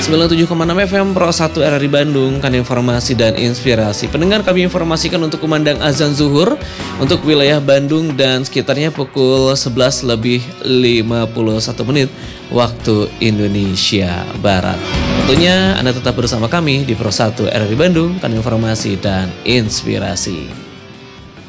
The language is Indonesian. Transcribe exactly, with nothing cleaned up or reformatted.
sembilan puluh tujuh koma enam F M Pro satu R R I Bandung, kan informasi dan inspirasi. Pendengar, kami informasikan untuk kumandang azan zuhur untuk wilayah Bandung dan sekitarnya pukul sebelas lebih lima puluh satu menit waktu Indonesia Barat. Tentunya Anda tetap bersama kami di Pro satu R R I Bandung, kan informasi dan inspirasi.